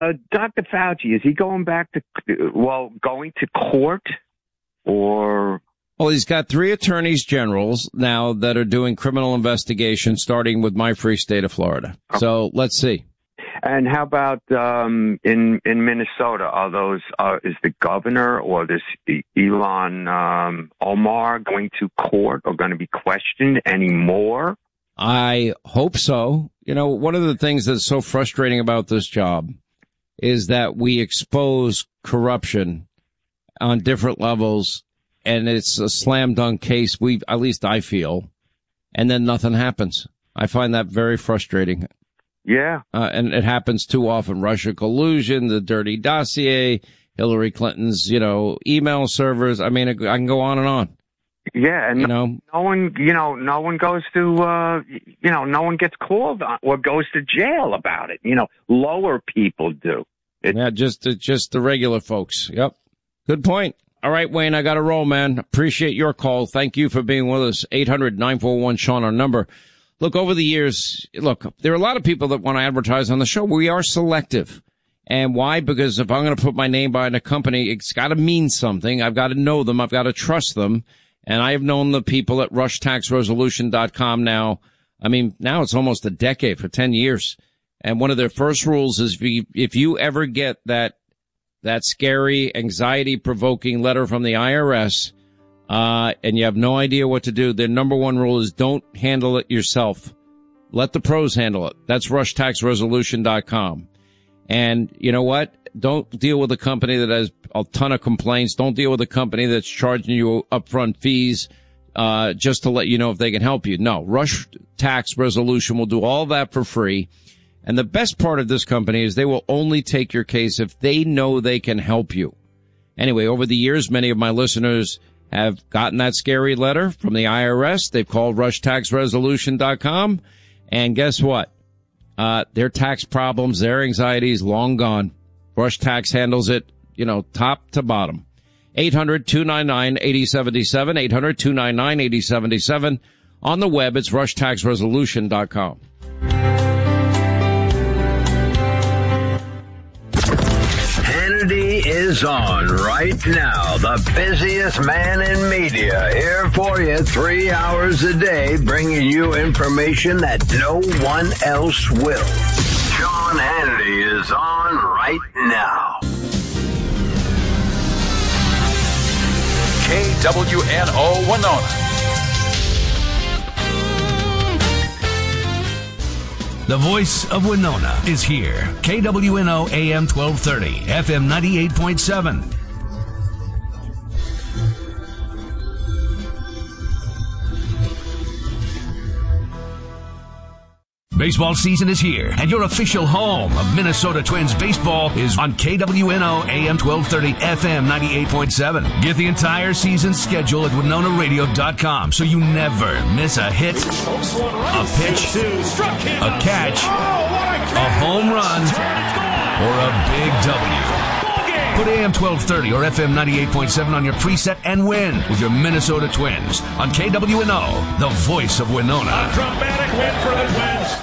Dr. Fauci, is he going to court or? Well, he's got 3 attorneys generals now that are doing criminal investigations, starting with my free state of Florida. So let's see. And how about in Minnesota? Is the governor or this Ilhan Omar going to court or going to be questioned anymore? I hope so. You know, one of the things that's so frustrating about this job is that we expose corruption on different levels, and it's a slam dunk case. At least I feel, and then nothing happens. I find that very frustrating. Yeah. And it happens too often. Russia collusion, the dirty dossier, Hillary Clinton's, email servers. I mean, I can go on and on. Yeah. And no one goes to, no one gets called on or goes to jail about it. Lower people do. Just the regular folks. Yep. Good point. All right, Wayne, I got to roll, man. Appreciate your call. Thank you for being with us. 800-941-SEAN, our number. Look, over the years, there are a lot of people that want to advertise on the show. We are selective. And why? Because if I'm going to put my name behind a company, it's got to mean something. I've got to know them. I've got to trust them. And I have known the people at rushtaxresolution.com now. I mean, now it's almost a decade, for 10 years. And one of their first rules is if you ever get that scary, anxiety-provoking letter from the IRS, and you have no idea what to do, their number one rule is don't handle it yourself. Let the pros handle it. That's rushtaxresolution.com. And you know what? Don't deal with a company that has a ton of complaints. Don't deal with a company that's charging you upfront fees, just to let you know if they can help you. No, Rush Tax Resolution will do all that for free. And the best part of this company is they will only take your case if they know they can help you. Anyway, over the years, many of my listeners have gotten that scary letter from the IRS. They've called rushtaxresolution.com. And guess what? Their tax problems, their anxieties, long gone. Rush Tax handles it, top to bottom. 800-299-8077, 800-299-8077. On the web, it's rushtaxresolution.com. Hannity is on right now. The busiest man in media. Here for you 3 hours a day, bringing you information that no one else will. Sean Hannity is on right now. KWNO Winona. The voice of Winona is here. KWNO AM 1230, FM 98.7. Baseball season is here, and your official home of Minnesota Twins baseball is on KWNO AM 1230, FM 98.7. Get the entire season schedule at WinonaRadio.com so you never miss a hit, a pitch, a catch, a home run, or a big W. Put AM 1230 or FM 98.7 on your preset and win with your Minnesota Twins on KWNO, the voice of Winona. A dramatic win for the Twins.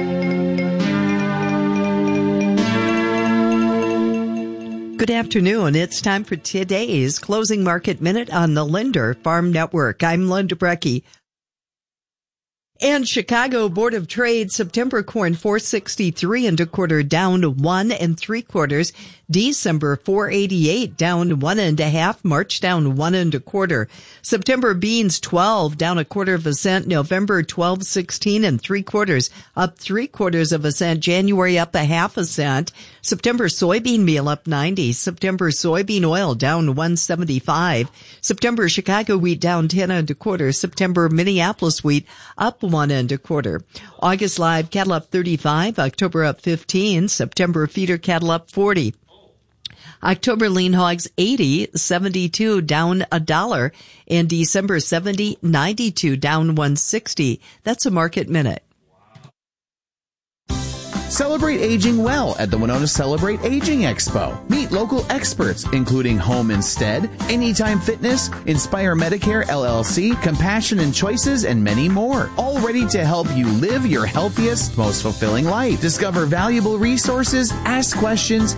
Good afternoon. It's time for today's Closing Market Minute on the Linder Farm Network. I'm Linda Brecky. And Chicago Board of Trade, September corn 463 1/4, down 1 3/4. December 488, down 1 1/2. March down 1 1/4. September beans 12, down 1/4 cent. November 12.16 3/4, up 3/4 cent. January up 1/2 cent. September soybean meal up 90. September soybean oil down 175. September Chicago wheat down 10 1/4. September Minneapolis wheat up 1 1/4. August live cattle up 35. October up 15. September feeder cattle up 40. October lean hogs 80, 72, down $1. And December 70, 92, down 160. That's a market minute. Celebrate aging well at the Winona Celebrate Aging Expo. Meet local experts, including Home Instead, Anytime Fitness, Inspire Medicare LLC, Compassion and Choices, and many more. All ready to help you live your healthiest, most fulfilling life. Discover valuable resources, ask questions,